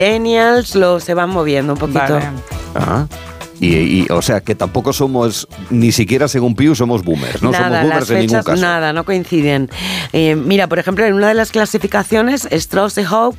millennials se van moviendo un poquito. Vale. Ajá. Y o sea, que tampoco somos, ni siquiera según Pew, somos boomers. No nada, somos boomers las en ningún fechas caso. nada, no coinciden. Mira, por ejemplo, en una de las clasificaciones, Strauss y Howe